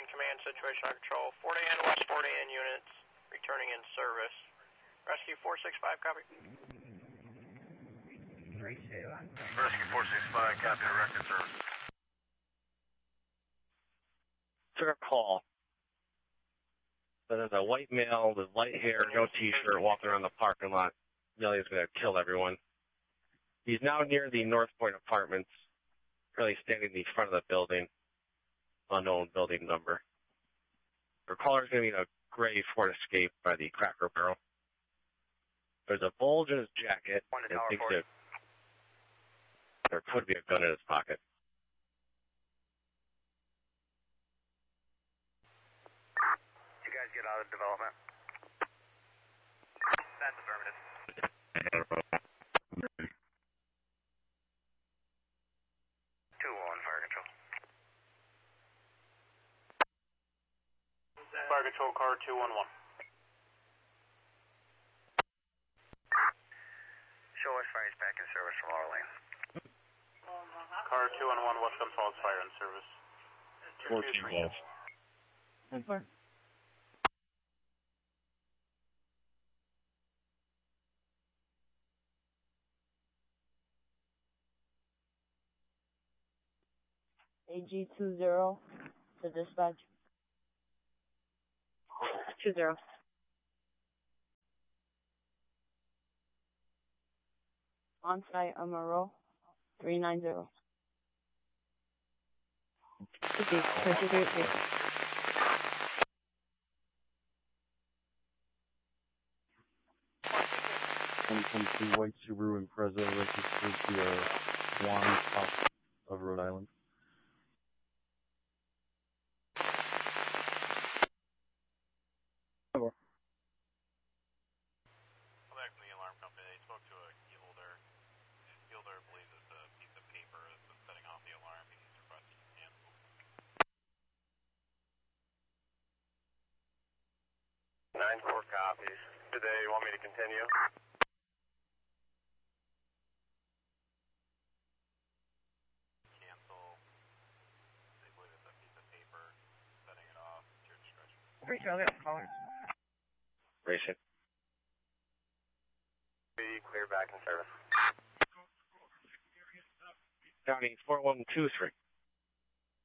Command, situation under control. 40 and West 40 in units, returning in service. Rescue 465, copy. Rescue 465, copy, direct in service. Took a call. So there's a white male with light hair, no t-shirt, walking around the parking lot, yelling he's going to kill everyone. He's now near the North Point Apartments, really standing in the front of the building, unknown building number. Our caller's going to be in a gray Ford Escape by the Cracker Barrel. There's a bulge in his jacket, and thinks that there could be a gun in his pocket. You guys get out of development? That's affirmative. 2-1, fire control. Fire control car 211. Show us fire back in service from our lane. Car 211, Western Falls Fire in service. 14 Wolf. AG20 to dispatch. 20. On site, Amaro 390. 50, 23. From white Subaru Impreza registered to Juan top of Rhode Island. Back from the alarm company, they spoke to a key holder. The key holder believes it's a piece of paper that's been setting off the alarm. He's requesting to cancel. 9-4 copies. Do they want me to continue? Cancel. They believe it's a piece of paper setting it off. It's your discretion. Pretty sure I'll get callers. Racing. Be clear back in service. County 4123.